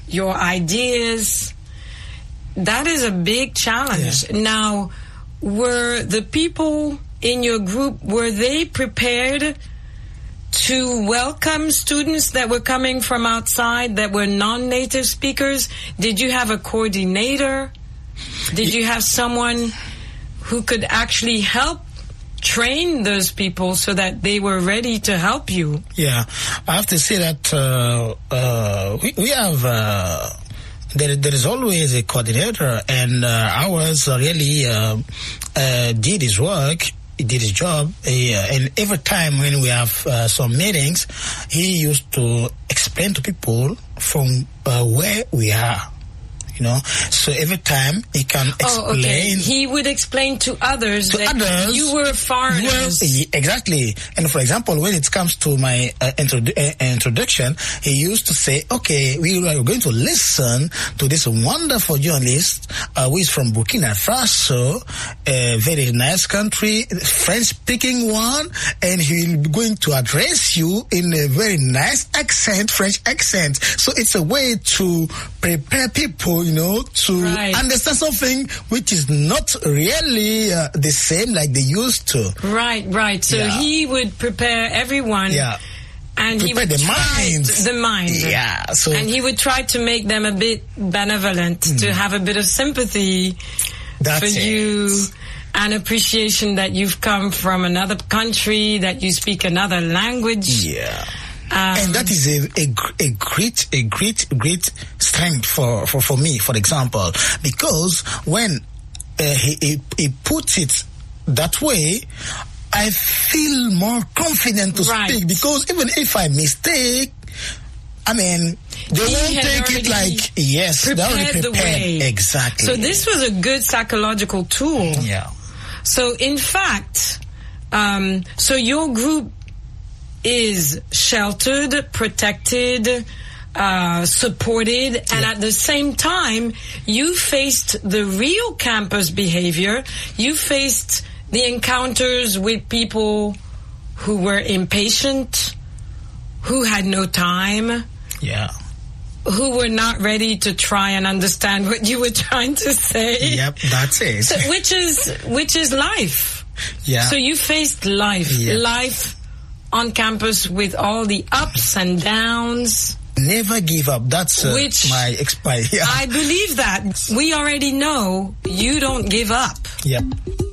your ideas. That is a big challenge. Yeah. Now, were the people in your group, were they prepared to welcome students that were coming from outside that were non-native speakers? Did you have a coordinator? Did you have someone who could actually help train those people so that they were ready to help you? Yeah, I have to say that we have... There is always a coordinator, and ours really did his work. He did his job, and every time when we have some meetings, he used to explain to people from where we are. You know, so every time he can explain. Oh, okay. He would explain to others that you were foreigners. Exactly. And for example, when it comes to my introduction, he used to say, okay, we are going to listen to this wonderful journalist who is from Burkina Faso, a very nice country, French-speaking one, and he will be going to address you in a very nice accent, French accent. So it's a way to prepare people, you know, to understand something which is not really the same like they used to. Right. So he would prepare everyone. Yeah. And prepare he would the mind. Yeah. So, and he would try to make them a bit benevolent, to have a bit of sympathy for you, and appreciation that you've come from another country, that you speak another language. Yeah. And that is a great strength for me, for example, because when he puts it that way, I feel more confident to speak, because even if I mistake, I mean, they won't take it like, they already prepared. Exactly. So this was a good psychological tool. Yeah. So in fact, so your group is sheltered, protected, supported, and at the same time, you faced the real campus behavior. You faced the encounters with people who were impatient, who had no time, who were not ready to try and understand what you were trying to say. Yep, that's it. So, which is life. Yeah. So you faced life. Yeah. Life on campus with all the ups and downs. Never give up. That's my I believe that. We already know you don't give up. Yep.